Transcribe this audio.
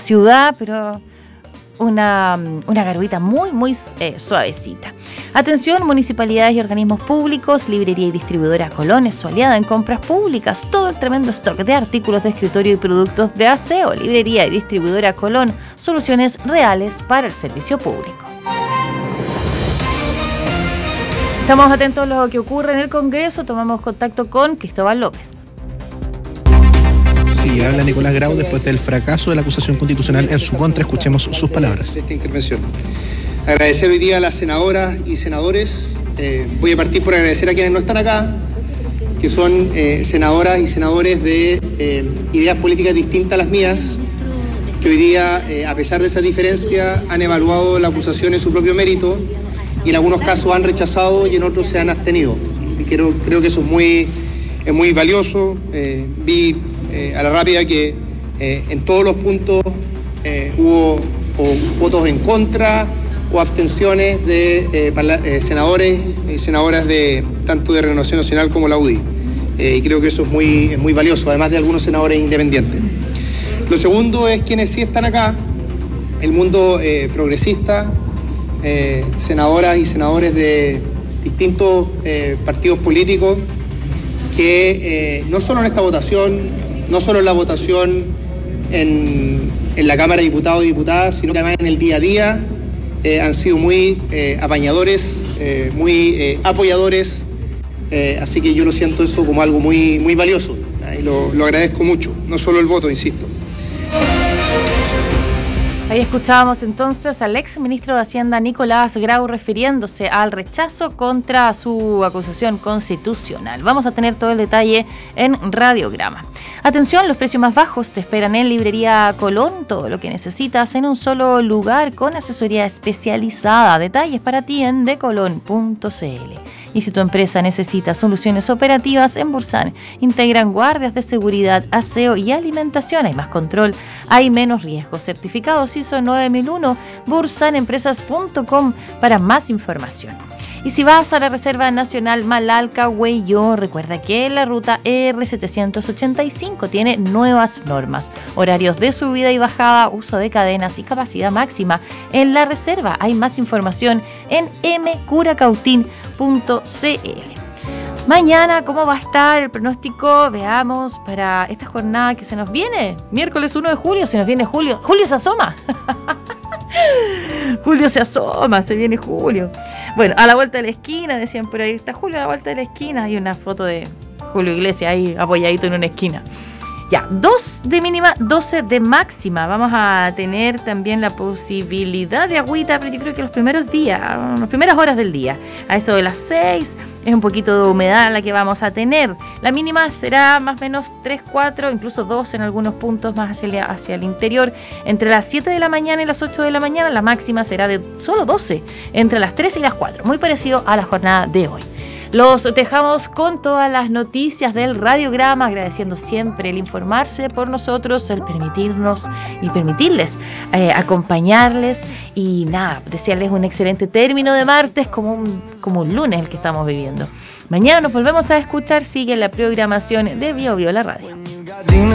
ciudad, pero una garguita muy suavecita. Atención, municipalidades y organismos públicos, librería y distribuidora Colón es su aliada en compras públicas. Todo el tremendo stock de artículos de escritorio y productos de aseo. Librería y distribuidora Colón, soluciones reales para el servicio público. Estamos atentos a lo que ocurre en el Congreso. Tomamos contacto con Cristóbal López. Sí, habla Nicolás Grau después del fracaso de la acusación constitucional en su contra. Escuchemos sus palabras. Esta intervención. Agradecer hoy día a las senadoras y senadores. Voy a partir por agradecer a quienes no están acá, que son senadoras y senadores de ideas políticas distintas a las mías, que hoy día, a pesar de esa diferencia, han evaluado la acusación en su propio mérito y en algunos casos han rechazado y en otros se han abstenido. Y creo que eso es muy valioso. Vi a la rápida que en todos los puntos hubo votos en contra o abstenciones de senadores y senadoras tanto de Renovación Nacional como la UDI. Y creo que eso es muy valioso, además de algunos senadores independientes. Lo segundo es quienes sí están acá, el mundo progresista, senadoras y senadores de distintos partidos políticos que no solo en esta votación, no solo en la votación en la Cámara de Diputados y Diputadas, sino que además en el día a día han sido muy apañadores, muy apoyadores, así que yo lo siento eso como algo muy valioso, y lo agradezco mucho, no solo el voto, insisto. Ahí escuchábamos entonces al ex ministro de Hacienda Nicolás Grau refiriéndose al rechazo contra su acusación constitucional. Vamos a tener todo el detalle en Radiograma. Atención, los precios más bajos te esperan en Librería Colón. Todo lo que necesitas en un solo lugar con asesoría especializada. Detalles para ti en decolon.cl. Y si tu empresa necesita soluciones operativas, en Bursan integran guardias de seguridad, aseo y alimentación. Hay más control, hay menos riesgo. Certificados ISO 9001, bursanempresas.com para más información. Y si vas a la Reserva Nacional Malalca-Huello, recuerda que la ruta R785 tiene nuevas normas, horarios de subida y bajada, uso de cadenas y capacidad máxima. En la reserva hay más información en mcuracautín.cl. Mañana, ¿cómo va a estar el pronóstico? Veamos para esta jornada que se nos viene. Miércoles 1 de julio, se nos viene Julio. ¡Julio se asoma! Julio se asoma, se viene Julio. Bueno, a la vuelta de la esquina, decían por ahí. Está Julio a la vuelta de la esquina. Hay una foto de Julio Iglesias ahí apoyadito en una esquina. Ya, 2 de mínima, 12 de máxima. Vamos a tener también la posibilidad de agüita, pero yo creo que los primeros días, las primeras horas del día, a eso de las 6, es un poquito de humedad la que vamos a tener. La mínima será más o menos 3, 4, incluso 2 en algunos puntos más hacia el interior. Entre las 7 de la mañana y las 8 de la mañana, la máxima será de solo 12, entre las 3 y las 4. Muy parecido a la jornada de hoy. Los dejamos con todas las noticias del Radiograma, agradeciendo siempre el informarse por nosotros, el permitirnos y permitirles acompañarles y nada, desearles un excelente término de martes como un lunes el que estamos viviendo. Mañana nos volvemos a escuchar, sigue la programación de Bio la Radio.